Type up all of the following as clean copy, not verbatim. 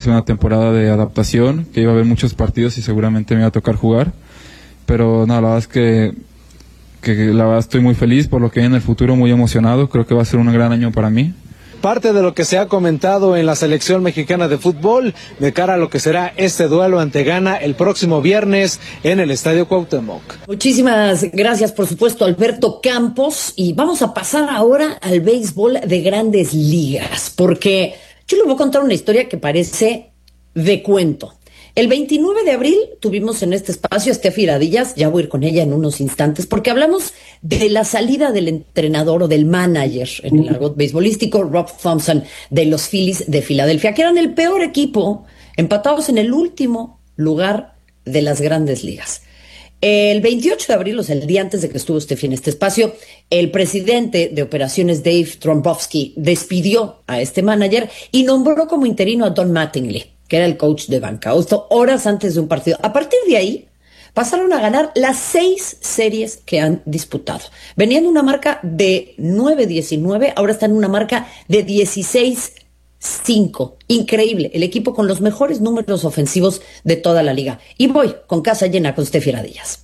una temporada de adaptación, que iba a haber muchos partidos y seguramente me iba a tocar jugar. Pero no, la verdad es que la verdad estoy muy feliz por lo que viene en el futuro, muy emocionado. Creo que va a ser un gran año para mí. Parte de lo que se ha comentado en la selección mexicana de fútbol de cara a lo que será este duelo ante Ghana el próximo viernes en el Estadio Cuauhtémoc. Muchísimas gracias, por supuesto, Alberto Campos. Y vamos a pasar ahora al béisbol de Grandes Ligas, porque yo les voy a contar una historia que parece de cuento. El 29 de abril tuvimos en este espacio a Steffi Aradillas, ya voy a ir con ella en unos instantes, porque hablamos de la salida del entrenador o del manager en el argot beisbolístico, Rob Thomson, de los Phillies de Filadelfia, que eran el peor equipo, empatados en el último lugar de las Grandes Ligas. El 28 de abril, o sea, el día antes de que estuvo Steffi en este espacio, el presidente de operaciones Dave Trombowski despidió a este manager y nombró como interino a Don Mattingly, que era el coach de banca, horas antes de un partido. A partir de ahí, pasaron a ganar las 6 series que han disputado. Venían de una marca de 9-19, ahora están en una marca de 16-5. Increíble, el equipo con los mejores números ofensivos de toda la liga. Y voy con casa llena con Steffi Aradillas.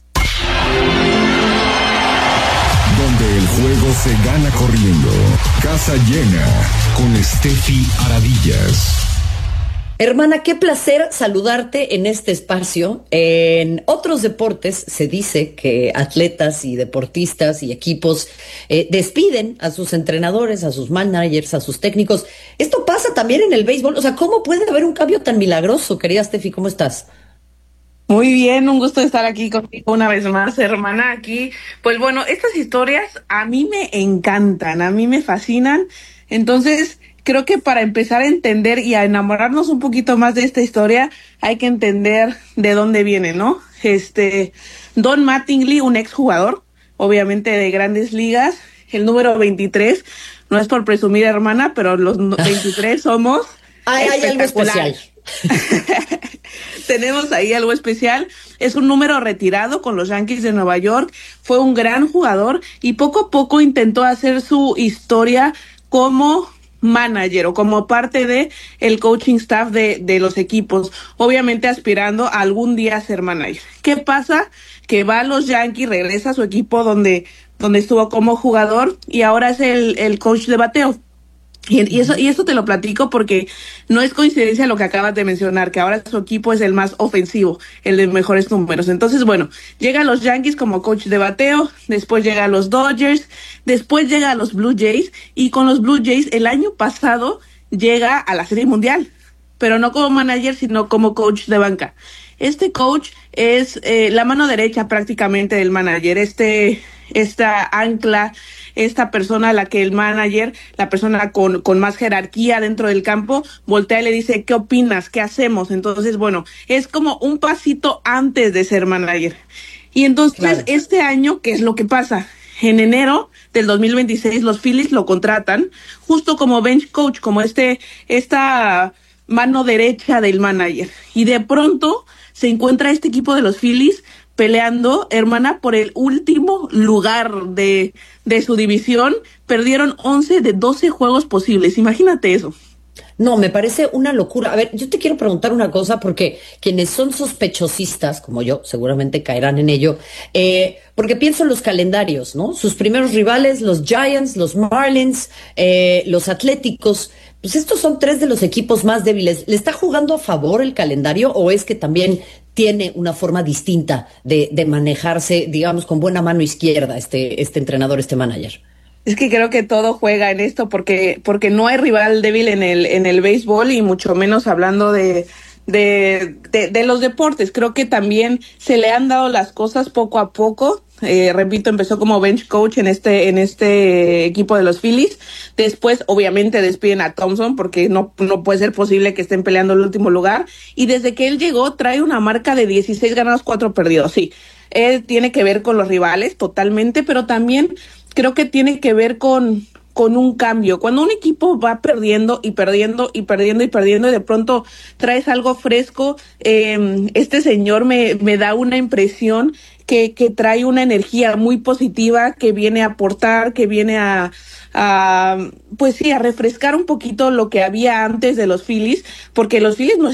Donde el juego se gana corriendo. Casa llena con Steffi Aradillas. Hermana, qué placer saludarte en este espacio. En otros deportes se dice que atletas y deportistas y equipos despiden a sus entrenadores, a sus managers, a sus técnicos. ¿Esto pasa también en el béisbol? O sea, ¿cómo puede haber un cambio tan milagroso? Querida Steffi, ¿cómo estás? Muy bien, un gusto estar aquí contigo una vez más, hermana, aquí. Pues bueno, estas historias a mí me encantan, a mí me fascinan. Entonces, creo que para empezar a entender y a enamorarnos un poquito más de esta historia, hay que entender de dónde viene, ¿no? Don Mattingly, un exjugador, obviamente de Grandes Ligas, el número 23, no es por presumir, hermana, pero los 23 somos hay algo especial. Tenemos ahí algo especial. Es un número retirado con los Yankees de Nueva York. Fue un gran jugador y poco a poco intentó hacer su historia como manager o como parte de el coaching staff de los equipos, obviamente aspirando a algún día a ser manager. ¿Qué pasa? Que va a los Yankees, regresa a su equipo donde estuvo como jugador y ahora es el coach de bateo. Y eso te lo platico porque no es coincidencia lo que acabas de mencionar, que ahora su equipo es el más ofensivo, el de mejores números. Entonces, bueno, llega a los Yankees como coach de bateo, después llega a los Dodgers, después llega a los Blue Jays, y con los Blue Jays el año pasado llega a la Serie Mundial, pero no como manager, sino como coach de banca. Este coach es la mano derecha prácticamente del manager, esta ancla, esta persona a la que el manager, la persona con más jerarquía dentro del campo, voltea y le dice, ¿qué opinas? ¿Qué hacemos? Entonces, bueno, es como un pasito antes de ser manager. Y entonces, claro, este año, ¿qué es lo que pasa? En enero del 2026, los Phillies lo contratan justo como bench coach, como esta mano derecha del manager. Y de pronto se encuentra este equipo de los Phillies peleando, hermana, por el último lugar de su división. Perdieron 11 de 12 juegos posibles. Imagínate eso. No, me parece una locura. A ver, yo te quiero preguntar una cosa, porque quienes son sospechosistas, como yo, seguramente caerán en ello, porque pienso en los calendarios, ¿no? Sus primeros rivales, los Giants, los Marlins, los Atléticos, pues estos son 3 de los equipos más débiles. ¿Le está jugando a favor el calendario o es que también tiene una forma distinta de manejarse, digamos, con buena mano izquierda este entrenador, este manager? Es que creo que todo juega en esto porque no hay rival débil en el béisbol, y mucho menos hablando de los deportes. Creo que también se le han dado las cosas poco a poco. Repito, empezó como bench coach en este equipo de los Phillies. Después, obviamente, despiden a Thomson porque no puede ser posible que estén peleando el último lugar. Y desde que él llegó, trae una marca de 16 ganados, 4 perdidos. Sí, tiene que ver con los rivales totalmente, pero también creo que tiene que ver con un cambio. Cuando un equipo va perdiendo y perdiendo y perdiendo y perdiendo y de pronto traes algo fresco, este señor me da una impresión que trae una energía muy positiva, que viene a aportar, que viene a pues sí, a refrescar un poquito lo que había antes de los Phillies, porque los Phillies no